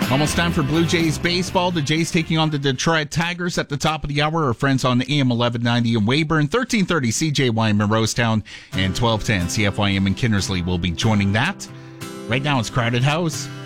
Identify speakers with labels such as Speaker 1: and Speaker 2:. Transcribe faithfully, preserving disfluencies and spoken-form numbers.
Speaker 1: Almost time for Blue Jays baseball. The Jays taking on the Detroit Tigers at the top of the hour. Our friends on A M eleven ninety in Weyburn, thirteen thirty C J Y M in Rosetown, and twelve ten C F Y M in Kinnersley will be joining that. Right now it's Crowded House.